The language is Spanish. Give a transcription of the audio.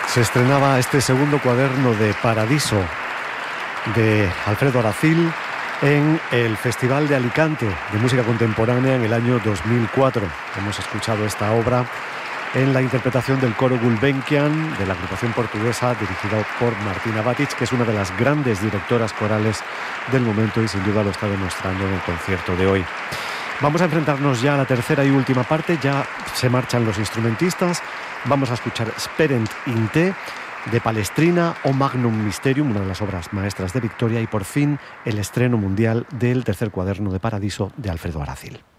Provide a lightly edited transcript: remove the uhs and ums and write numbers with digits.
Se estrenaba este segundo cuaderno de Paradiso de Alfredo Aracil en el Festival de Alicante de Música Contemporánea en el año 2004. Hemos escuchado esta obra en la interpretación del coro Gulbenkian de la agrupación portuguesa dirigida por Martina Batic, que es una de las grandes directoras corales del momento y sin duda lo está demostrando en el concierto de hoy. Vamos a enfrentarnos ya a la tercera y última parte. Ya se marchan los instrumentistas. Vamos a escuchar Sperent in Te de Palestrina o Magnum Mysterium, una de las obras maestras de Victoria, y por fin el estreno mundial del tercer cuaderno de Paradiso de Alfredo Aracil.